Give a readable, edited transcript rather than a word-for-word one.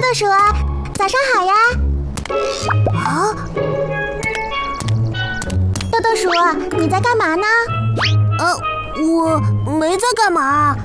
豆鼠，早上好呀！啊，豆豆鼠，你在干嘛呢？ 我没在干嘛。